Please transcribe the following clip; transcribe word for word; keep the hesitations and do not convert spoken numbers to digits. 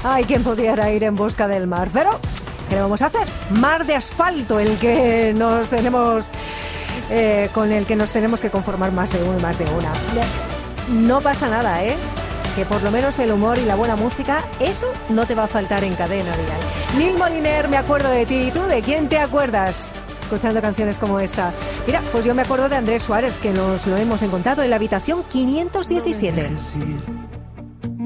Ay, ¿quién pudiera ir en busca del mar? Pero, ¿qué vamos a hacer? Mar de asfalto, el que nos tenemos, eh, con el que nos tenemos que conformar más de uno y más de una. No pasa nada, ¿eh? Que por lo menos el humor y la buena música, eso no te va a faltar en Cadena Dial. Neil Moliner, me acuerdo de ti. ¿Y tú de quién te acuerdas escuchando canciones como esta? Mira, pues yo me acuerdo de Andrés Suárez, que nos lo hemos encontrado en la habitación quinientos diecisiete.